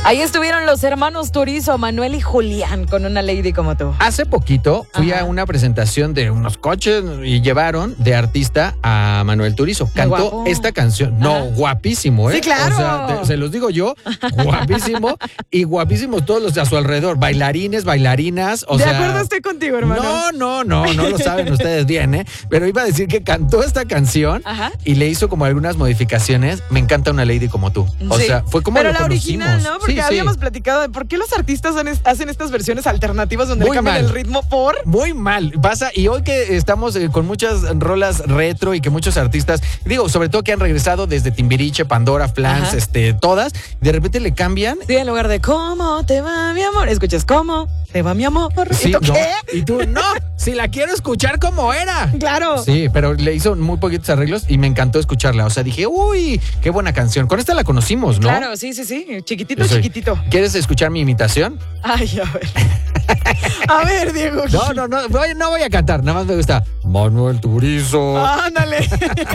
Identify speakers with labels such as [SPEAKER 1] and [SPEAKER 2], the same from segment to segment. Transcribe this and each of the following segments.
[SPEAKER 1] Ahí estuvieron los hermanos Turizo, Manuel y Julián, con Una Lady Como Tú.
[SPEAKER 2] Hace poquito fui a una presentación de unos coches y llevaron de artista a Manuel Turizo. Cantó esta canción. No, guapísimo, ¿eh?
[SPEAKER 1] Sí, claro.
[SPEAKER 2] O sea, se los digo yo, guapísimo. Y guapísimos todos los de a su alrededor. Bailarines, bailarinas.
[SPEAKER 1] De acuerdo estoy contigo, hermano.
[SPEAKER 2] No lo saben ustedes bien, ¿eh? Pero iba a decir que cantó esta canción y le hizo como algunas modificaciones. Me encanta Una Lady Como Tú. O sea, fue como
[SPEAKER 1] pero
[SPEAKER 2] lo
[SPEAKER 1] la
[SPEAKER 2] conocimos.
[SPEAKER 1] original, ¿no? Porque habíamos platicado de por qué los artistas hacen estas versiones alternativas donde le cambian el ritmo por...
[SPEAKER 2] Muy mal. Pasa, y hoy que estamos con muchas rolas retro y que muchos artistas, digo, sobre todo que han regresado desde Timbiriche, Pandora, Flans, todas, de repente le cambian.
[SPEAKER 1] Sí, en lugar de ¿cómo te va, mi amor? Escuchas ¿cómo te va, mi amor?
[SPEAKER 2] Sí,
[SPEAKER 1] ¿Y tú qué?
[SPEAKER 2] Y tú, no, si la quiero escuchar como era.
[SPEAKER 1] Claro.
[SPEAKER 2] Sí, pero le hizo muy poquitos arreglos y me encantó escucharla. O sea, dije, uy, qué buena canción. Con esta la conocimos, ¿no?
[SPEAKER 1] Claro, sí. Chiquitito.
[SPEAKER 2] ¿Quieres escuchar mi imitación?
[SPEAKER 1] Ay, a ver. A ver, Diego.
[SPEAKER 2] No voy a cantar, nada más me gusta Manuel Turizo.
[SPEAKER 1] Ándale.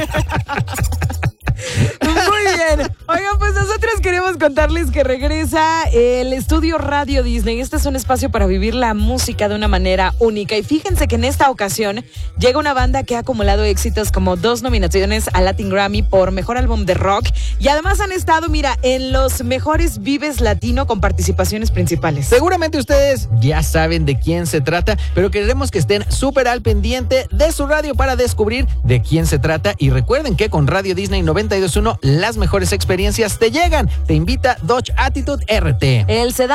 [SPEAKER 1] Muy bien. Oigan, pues nosotros queremos contarles que regresa el estudio Radio Disney. Este es un espacio para vivir la música de una manera única. Y fíjense que en esta ocasión llega una banda que ha acumulado éxitos como 2 nominaciones a Latin Grammy por Mejor Álbum de Rock. Y además han estado, en los mejores Vives Latino con participaciones principales.
[SPEAKER 2] Seguramente ustedes ya saben de quién se trata, pero queremos que estén súper al pendiente de su radio para descubrir de quién se trata. Y recuerden que con Radio Disney 92.1 las mejores experiencias te llegan. Te invita Dodge Attitude RT.
[SPEAKER 1] El sedán